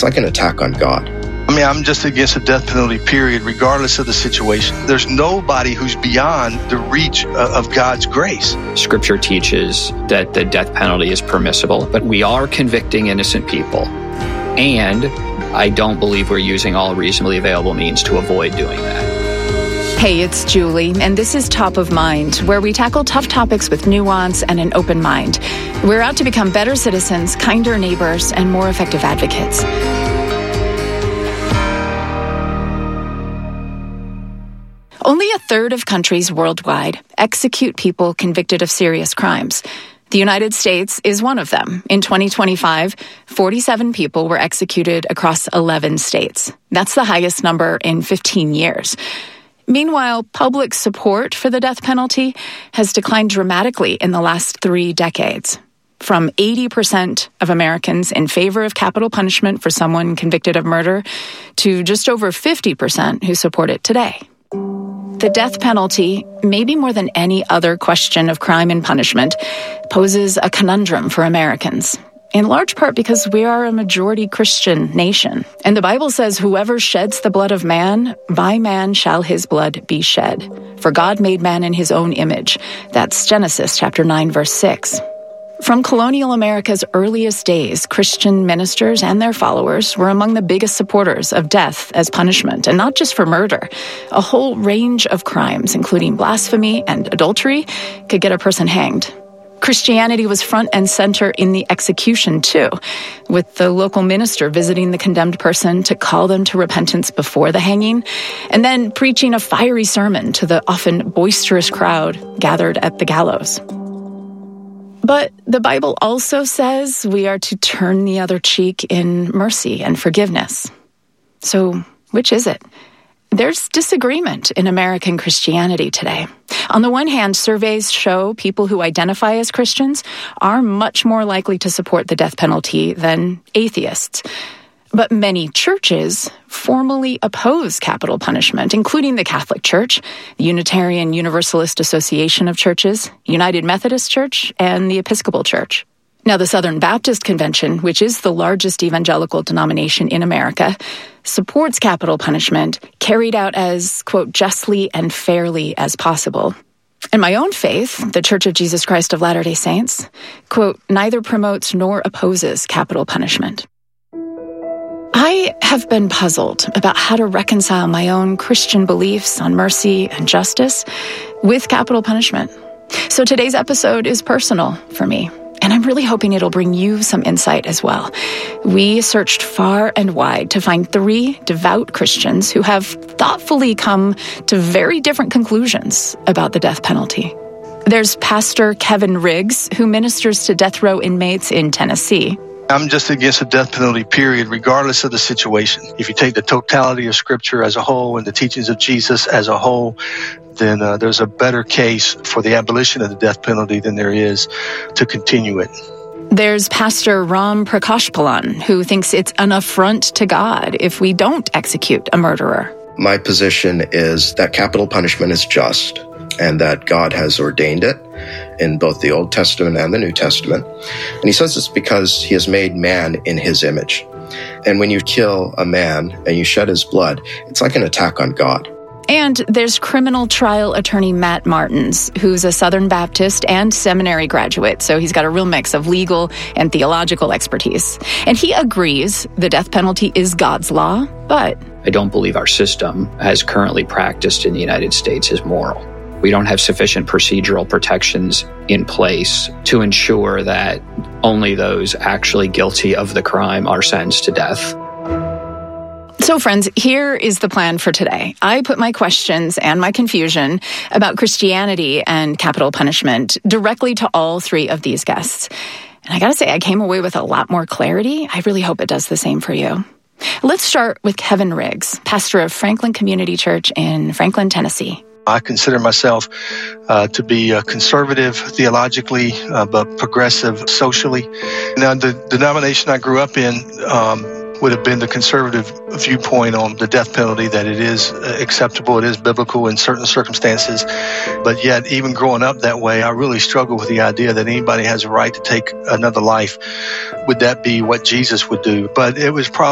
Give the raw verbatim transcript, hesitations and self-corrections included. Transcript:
It's like an attack on God. I mean, I'm just against the death penalty, period, regardless of the situation. There's nobody who's beyond the reach of God's grace. Scripture teaches that the death penalty is permissible, but we are convicting innocent people. And I don't believe we're using all reasonably available means to avoid doing that. Hey, it's Julie, and this is Top of Mind, where we tackle tough topics with nuance and an open mind. We're out to become better citizens, kinder neighbors, and more effective advocates. Only a third of countries worldwide execute people convicted of serious crimes. The United States is one of them. In twenty twenty-five, forty-seven people were executed across eleven states. That's the highest number in fifteen years. Meanwhile, public support for the death penalty has declined dramatically in the last three decades. From eighty percent of Americans in favor of capital punishment for someone convicted of murder to just over fifty percent who support it today. The death penalty, maybe more than any other question of crime and punishment, poses a conundrum for Americans, in large part because we are a majority Christian nation. And the Bible says, whoever sheds the blood of man, by man shall his blood be shed. For God made man in his own image. That's Genesis chapter nine, verse six. From colonial America's earliest days, Christian ministers and their followers were among the biggest supporters of death as punishment, and not just for murder. A whole range of crimes, including blasphemy and adultery, could get a person hanged. Christianity was front and center in the execution, too, with the local minister visiting the condemned person to call them to repentance before the hanging, and then preaching a fiery sermon to the often boisterous crowd gathered at the gallows. But the Bible also says we are to turn the other cheek in mercy and forgiveness. So, which is it? There's disagreement in American Christianity today. On the one hand, surveys show people who identify as Christians are much more likely to support the death penalty than atheists. But many churches formally oppose capital punishment, including the Catholic Church, the Unitarian Universalist Association of Churches, United Methodist Church, and the Episcopal Church. Now, the Southern Baptist Convention, which is the largest evangelical denomination in America, supports capital punishment carried out as, quote, justly and fairly as possible. And my own faith, the Church of Jesus Christ of Latter-day Saints, quote, neither promotes nor opposes capital punishment. I have been puzzled about how to reconcile my own Christian beliefs on mercy and justice with capital punishment. So today's episode is personal for me, and I'm really hoping it'll bring you some insight as well. We searched far and wide to find three devout Christians who have thoughtfully come to very different conclusions about the death penalty. There's Pastor Kevin Riggs, who ministers to death row inmates in Tennessee. I'm just against the death penalty, period, regardless of the situation. If you take the totality of Scripture as a whole and the teachings of Jesus as a whole, then uh, there's a better case for the abolition of the death penalty than there is to continue it. There's Pastor Ram Prakashpalan, who thinks it's an affront to God if we don't execute a murderer. My position is that capital punishment is just, and that God has ordained it in both the Old Testament and the New Testament. And he says it's because he has made man in his image. And when you kill a man and you shed his blood, it's like an attack on God. And there's criminal trial attorney Matt Martins, who's a Southern Baptist and seminary graduate, so he's got a real mix of legal and theological expertise. And he agrees the death penalty is God's law, but I don't believe our system, as currently practiced in the United States, is moral. We don't have sufficient procedural protections in place to ensure that only those actually guilty of the crime are sentenced to death. So, friends, here is the plan for today. I put my questions and my confusion about Christianity and capital punishment directly to all three of these guests. And I gotta say, I came away with a lot more clarity. I really hope it does the same for you. Let's start with Kevin Riggs, pastor of Franklin Community Church in Franklin, Tennessee. I consider myself uh, to be uh, conservative theologically, uh, but progressive socially. Now, the denomination I grew up in um, would have been the conservative viewpoint on the death penalty, that it is acceptable, it is biblical in certain circumstances. But yet, even growing up that way, I really struggle with the idea that anybody has a right to take another life. Would that be what Jesus would do? But it was probably